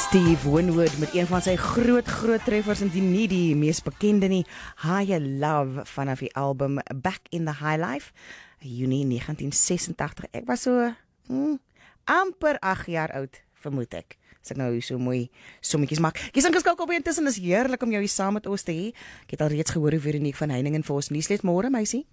Steve Winwood met een van sy groot treffers en die mees bekende nie, Higher Love vanaf die album Back in the High Life, Junie 1986. Ek was so amper 8 jaar oud, vermoed ek. As ek nou so mooi sommetjies maak. Kies ingeskakel op intussen, is heerlik om jou hier saam met ons te hê. Ek het al reeds gehoor hoe Veronique van Heiningen vir ons nuus lees. Môre, meisie.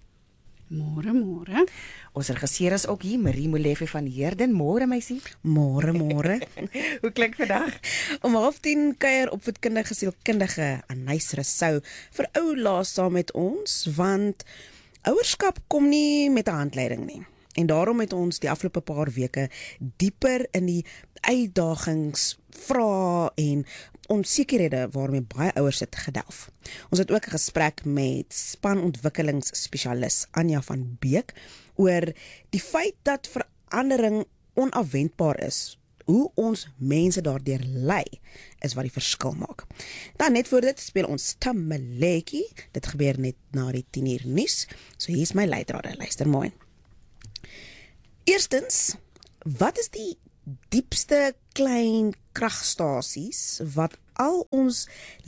Môre. Ons regisseur is ook hier, Marie Molefe van Heerden. Môre, meisie. Môre. Hoe klink vandag? Om 09:30 kuier opvoedkundige sielkundige Anys Rousseau vir ou laas saam met ons, want ouerskap kom nie met 'n handleiding nie. En daarom het ons die afgelope paar weke dieper in die uitdagings, vrae en onsekerhede waarmee baie ouers sit gedelf. Ons het ook 'n gesprek met spanontwikkelingsspesialis Anja van Beek oor die feit dat verandering onafwendbaar is. Hoe ons mense daardeur lei, is wat die verskil maak. Dan net voor dit speel ons Tamaletjie. Dit gebeur net na die 10:00 nuus. So hier is my leidrade, luister mooi. Eerstens, wat is die diepste klein kragstasies wat al ons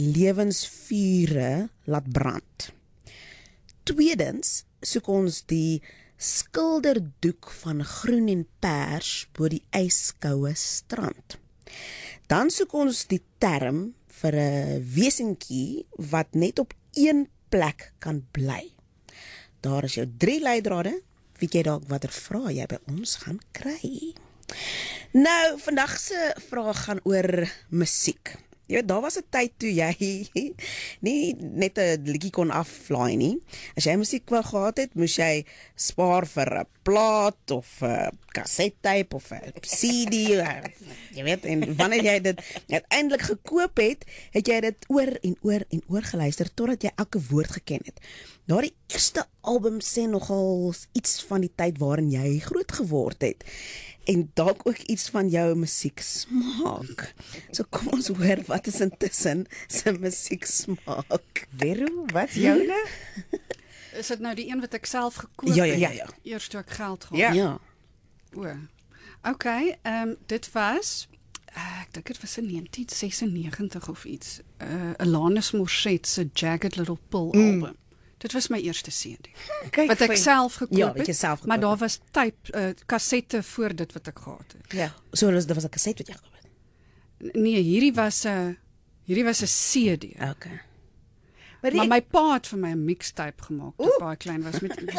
lewensvure laat brand? Tweedens, soek ons die skilderdoek van groen en pers bo die ijskoue strand. Dan soek ons die term vir 'n wesentjie wat net op een plek kan bly. Daar is jou 3 leidrade. Weet jy dalk watter vrae jy by ons gaan kry? Nou, vandag se vraag gaan oor musiek. Jy weet, daar was 'n tyd toe jy nie net 'n liedjie kon aflaai nie. As jy musiek wou gehad het, moes jy spaar vir 'n plaat of 'n kassettape of 'n CD. Jy weet, en wanneer jy dit uiteindelik gekoop het, het jy dit oor en oor geluister totdat jy elke woord geken het. Daardie eerste album sê nogal iets van die tyd waarin jy groot geword het. En dalk ook iets van jou musieksmaak. So kom ons hoor wat is intussen sy musieksmaak. Vero, wat joune? Is dit nou die een wat ek self gekoop Ja. het? Eers toe ek geld gehad. Ja. Ja. Okay, dit was, ek dink dit was in 1996 of iets. Alanis Morissette se Jagged Little Pill album. Dit was my eerste CD. Kyk, Wat ek fyn. self gekoop Ja, wat jy het, self gekoop maar daar het. was kassette voor dit wat ek gehad het. Ja. So dit was 'n kaset wat jy gekoop het. Nee, hierdie was 'n CD. Okay. Maar my pa het vir my 'n mixtape gemaak toe ek baie klein was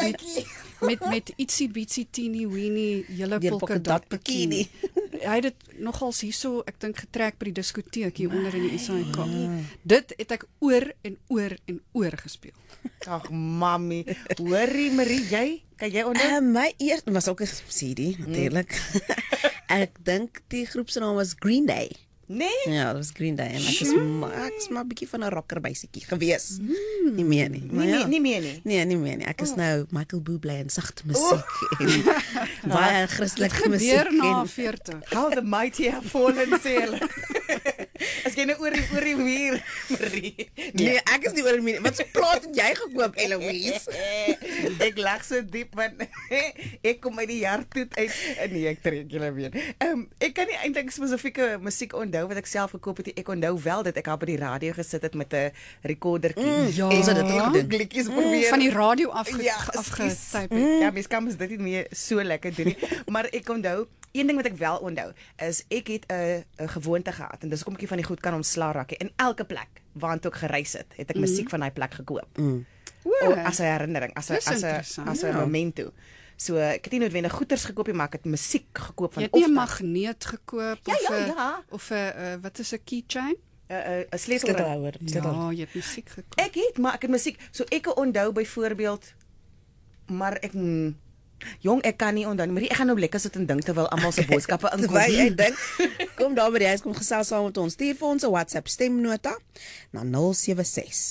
met ietsie bietsie teeny weeny hele polka dot bikini. Hy het dit nogals hierso, ek dink getrek by die diskoteek hier onder in die SAIK. Dit het ek oor en oor gespeel. Ag, mami. Hoorie, Marie, kan jy onder? My eerste was ook 'n CD natuurlik. Ek dink die groep se naam was Green Day. Nee? Ja, dat was Green Day en ek is maar 'n bietjie van 'n rocker basically gewees. Nie meer nie. Maar ja. Nie meer nie. Nee, nie meer nie. Ek is nou Michael Bublé en sagte musiek en baie Christelike musiek. Gebeur na en 40. How the mighty have fallen, sê hulle. As jy nou oor die muur, Marie. Nee, ek is nie oor die wat se plaat het jy gekoop, Eloise? Ek lag so diep, want ek kom uit die hart uit. Nee, ek trek julle weer. Ek kan nie eintlik spesifieke musiek onthou wat ek self gekoop het. Ek onthou wel dat ek op die radio gesit het met 'n recordertjie. Ja. Ons het dit ook gedoen. Klikkies probeer. Van die radio Ja, afgetype. Ja, mens kan mos dit nie meer so lekker doen nie. Maar ek onthou, een ding wat ek wel onthou, is ek het 'n gewoonte gehad, en dis kom ek van die goed kan ontslaa raak. In elke plek waartoe ek gereis het, het ek musiek van daai plek gekoop. As 'n herinnering, as 'n memento. So ek het nie noodwendig goeders gekoop nie, maar ek het musiek gekoop van Jy het nie 'n of magneet gekoop of 'n wat is 'n keychain? 'n sleutelhouer. Ja, jy het musiek gekoop. Ek het musiek. So ek onthou byvoorbeeld, maar ek jong, ek kan nie onthou, maar ek gaan nou lekker sit en dink terwyl almal se boodskappe inkom. Terwyl jy dink, kom daar by die huis, kom gesels saam met ons. Stuur vir ons 'n WhatsApp stemnota na 076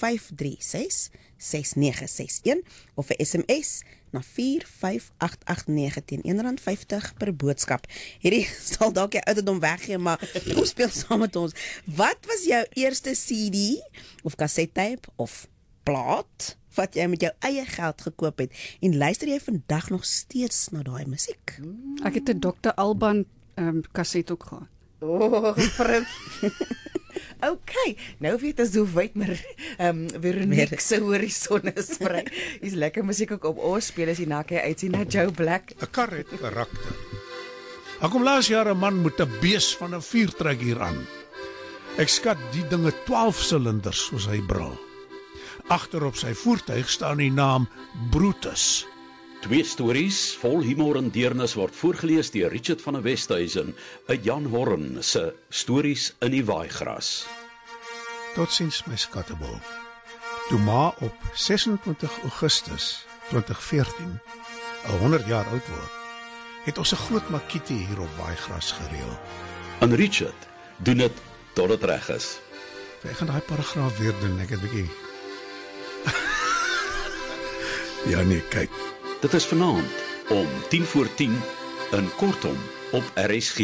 536 6961 of 'n SMS na 45889 teen R1.50 per boodskap. Hierdie sal dalk jy ouderdom weggee, maar kom speel saam met ons. Wat was jou eerste CD of kassettape of plaat wat jy met jou eie geld gekoop het en luister jy vandag nog steeds na daai musiek? Ek het 'n Dr. Alban kaset ook gehad. Vrou. Okay, nou weet ons hoe wyd maar Veronique se horison is vry. Dis lekker musiek ook op ons speel as jy na kyk uitsien na Joe Black. 'n kar het karakter. Ek kom laas jaar 'n man met 'n bees van 'n vuurtrek hier aan. Ek skat die dinge 12 silinders soos hy brul. Agter op sy voertuig staan die naam Brutus. 2 stories vol humor en deernis word voorgeles deur Richard van der Westhuizen uit Jan Horn se Stories in die Waaigras. Totsiens my skattebol. Toe ma op 26 Augustus 2014 100 jaar oud word, het ons 'n groot makietie hier op Waaigras gereël. En Richard doen dit tot dit reg is. Ek gaan daai paragraaf weer doen, ek het 'n bietjie. Ja nee, kyk. Dit is vanaand om 10:10 in Kortom op RSG.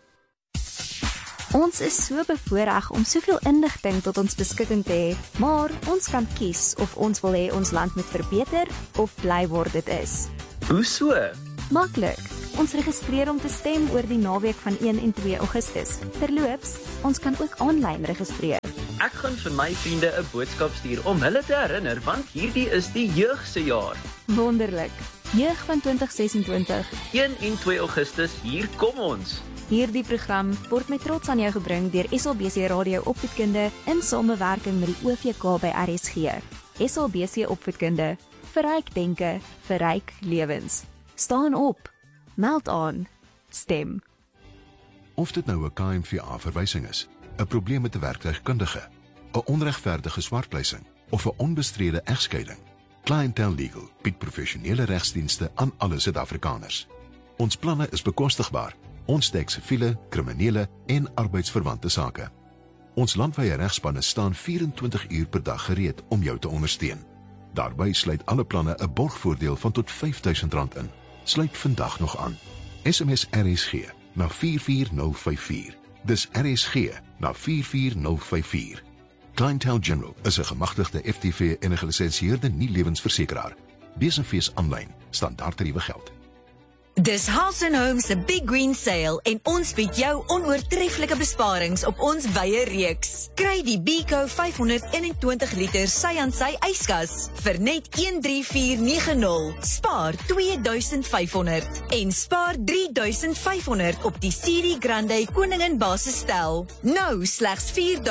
Ons is so bevoorreg om soveel inligting tot ons beskikking te hê, maar ons kan kies of ons wil hê ons land moet verbeter of bly waar dit is. Hoe so? Maklik. Ons registreer om te stem oor die naweek van 1 en 2 Augustus. Terloops, ons kan ook aanlyn registreer. Ek gaan vir my vriende 'n boodskap stuur om hulle te herinner, want hierdie is die jeug se jaar. Wonderlik. Jeug van 2026. 1 en 2 Augustus, hier kom ons. Hierdie program word met trots aan jou gebring deur SABC Radio Opvoedkunde in samewerking met die OVK by RSG. SABC Opvoedkunde, verryk denke, verryk lewens. Staan op, meld aan, stem. Of dit nou 'n KMVA-verwysing is, 'n probleem met 'n werktuigkundige, 'n onregverdige swartpleising of 'n onbestrede egskeiding, Clientele Legal bied professionele regsdienste aan alle Suid-Afrikaners. Ons planne is bekostigbaar. Ons dek siviele, kriminele en arbeidsverwante sake. Ons landwyse regspanne staan 24 uur per dag gereed om jou te ondersteun. Daarbey sluit alle planne 'n borgvoordeel van tot R5.000 in. Sluit vandag nog aan. SMS RSG na 44054. Dis RSG na 44054. Clientele General is 'n gemagtigde FTV en 'n gelisensieerde nie-lewensversekeraar. Besenfees aanlyn, standaardtariewe geld. Dis House & Home se Big Green Sale en ons bied jou onoortreffelike besparings op ons wye reeks. Kry die Beko 521 liter sy-aan-sy yskas vir net R13490. Spaar R2500 en spaar R3500 op die CD Grande Koningin basisstel. Nou slegs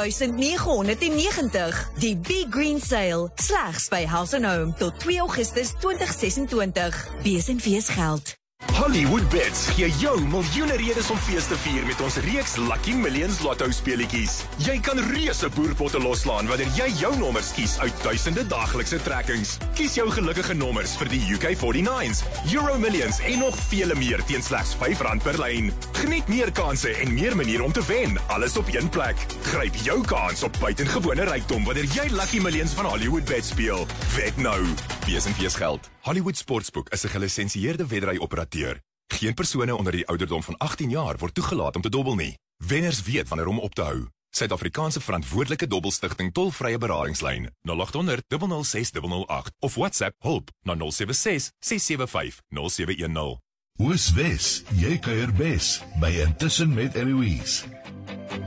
R4990. Die Big Green Sale slegs by House & Home tot 2 Augustus 2026. Besenfees geld. Hollywood Bets gee jou miljoene redes om fees te vier met ons reeks Lucky Millions Lotto speletjies. Jy kan reuse boerpotte loslaan wanneer jy jou nommers kies uit duisende daaglikse trekkings. Kies jou gelukkige nommers vir die UK49s, Euro Millions en nog vele meer teen slegs R5 per lyn. Geniet meer kansse en meer maniere om te wen, alles op een plek. Gryp jou kans op buitengewone rykdom wanneer jy Lucky Millions van Hollywood Bets speel. Wet nou. Wees en fees geld. Hollywood Sportsbook is 'n gelisensieerde wedry-operateur. Geen persone onder die ouderdom van 18 jaar word toegelaat om te dobbel nie. Wenners weet wanneer om op te hou. Suid-Afrikaanse verantwoordelike dobbelstigting tolvrye beradingslyn 0800 006 008 of WhatsApp hulp na 076 675 0710. Oos Wes, jy kuier bes by Intussen met Eloise.